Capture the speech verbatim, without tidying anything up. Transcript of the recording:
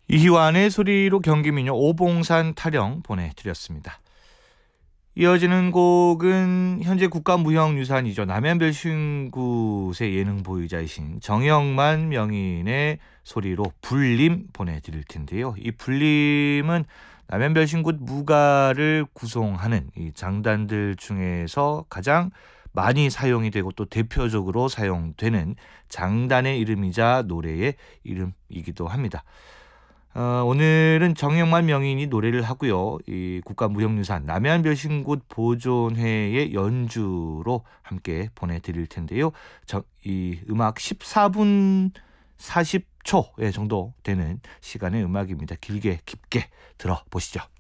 이희완의 소리로 경기민요 오봉산 타령 보내드렸습니다. 이어지는 곡은 현재 국가무형유산이죠. 남해안별신굿의 예능 보유자이신 정영만 명인의 소리로 불림 보내드릴 텐데요. 이 불림은 남해안별신굿 무가를 구성하는 이 장단들 중에서 가장 많이 사용이 되고 또 대표적으로 사용되는 장단의 이름이자 노래의 이름이기도 합니다. 어, 오늘은 정영만 명인이 노래를 하고요. 이 국가무형유산 남해안별신굿 보존회의 연주로 함께 보내드릴 텐데요. 저, 이 음악 십사 분 사십 초 정도 되는 시간의 음악입니다. 길게 깊게 들어보시죠.